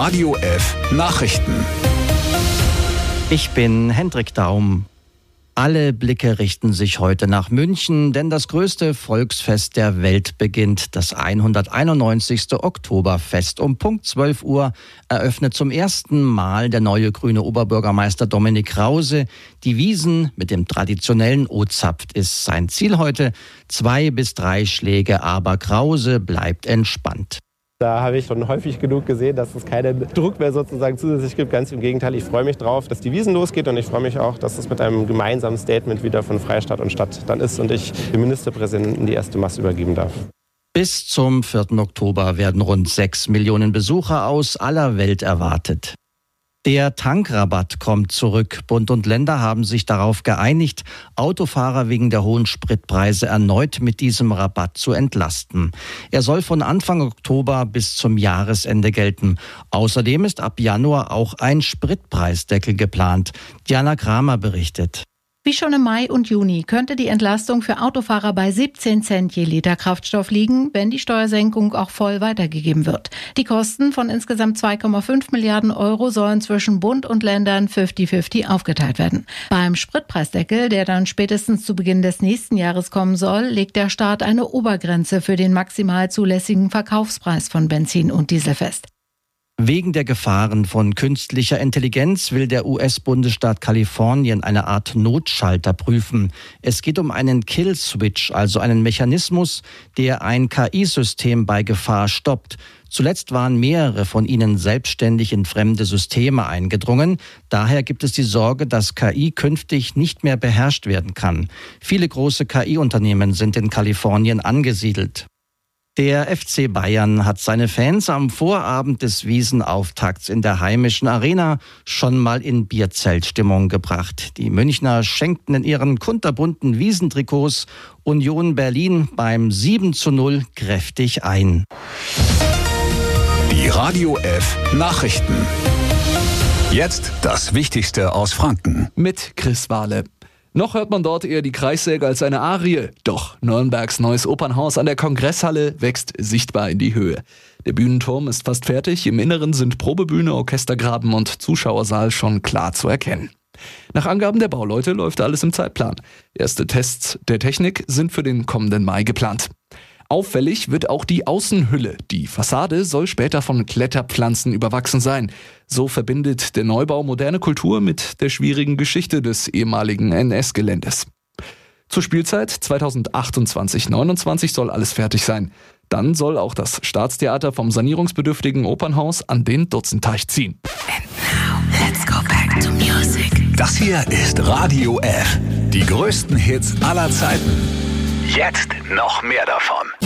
Radio F Nachrichten. Ich bin Hendrik Daum. Alle Blicke richten sich heute nach München, denn das größte Volksfest der Welt beginnt. Das 191. Oktoberfest. Um Punkt 12 Uhr eröffnet zum ersten Mal der neue grüne Oberbürgermeister Dominik Krause die Wiesn mit dem traditionellen O-Zapft. Ist sein Ziel heute 2 bis 3 Schläge, aber Krause bleibt entspannt. Da habe ich schon häufig genug gesehen, dass es keinen Druck mehr sozusagen zusätzlich gibt. Ganz im Gegenteil, ich freue mich drauf, dass die Wiesn losgeht und ich freue mich auch, dass es mit einem gemeinsamen Statement wieder von Freistaat und Stadt dann ist und ich dem Ministerpräsidenten die erste Masse übergeben darf. Bis zum 4. Oktober werden rund 6 Millionen Besucher aus aller Welt erwartet. Der Tankrabatt kommt zurück. Bund und Länder haben sich darauf geeinigt, Autofahrer wegen der hohen Spritpreise erneut mit diesem Rabatt zu entlasten. Er soll von Anfang Oktober bis zum Jahresende gelten. Außerdem ist ab Januar auch ein Spritpreisdeckel geplant. Diana Kramer berichtet. Wie schon im Mai und Juni könnte die Entlastung für Autofahrer bei 17 Cent je Liter Kraftstoff liegen, wenn die Steuersenkung auch voll weitergegeben wird. Die Kosten von insgesamt 2,5 Milliarden Euro sollen zwischen Bund und Ländern 50-50 aufgeteilt werden. Beim Spritpreisdeckel, der dann spätestens zu Beginn des nächsten Jahres kommen soll, legt der Staat eine Obergrenze für den maximal zulässigen Verkaufspreis von Benzin und Diesel fest. Wegen der Gefahren von künstlicher Intelligenz will der US-Bundesstaat Kalifornien eine Art Notschalter prüfen. Es geht um einen Kill-Switch, also einen Mechanismus, der ein KI-System bei Gefahr stoppt. Zuletzt waren mehrere von ihnen selbstständig in fremde Systeme eingedrungen. Daher gibt es die Sorge, dass KI künftig nicht mehr beherrscht werden kann. Viele große KI-Unternehmen sind in Kalifornien angesiedelt. Der FC Bayern hat seine Fans am Vorabend des Wiesenauftakts in der heimischen Arena schon mal in Bierzeltstimmung gebracht. Die Münchner schenkten in ihren kunterbunten Wiesentrikots Union Berlin beim 7:0 kräftig ein. Die Radio F Nachrichten. Jetzt das Wichtigste aus Franken. Mit Chris Wahle. Noch hört man dort eher die Kreissäge als eine Arie. Doch Nürnbergs neues Opernhaus an der Kongresshalle wächst sichtbar in die Höhe. Der Bühnenturm ist fast fertig. Im Inneren sind Probebühne, Orchestergraben und Zuschauersaal schon klar zu erkennen. Nach Angaben der Bauleute läuft alles im Zeitplan. Erste Tests der Technik sind für den kommenden Mai geplant. Auffällig wird auch die Außenhülle. Die Fassade soll später von Kletterpflanzen überwachsen sein. So verbindet der Neubau moderne Kultur mit der schwierigen Geschichte des ehemaligen NS-Geländes. Zur Spielzeit 2028/29 soll alles fertig sein. Dann soll auch das Staatstheater vom sanierungsbedürftigen Opernhaus an den Dutzenteich ziehen. And now, let's go back to music. Das hier ist Radio F. Die größten Hits aller Zeiten. Jetzt noch mehr davon.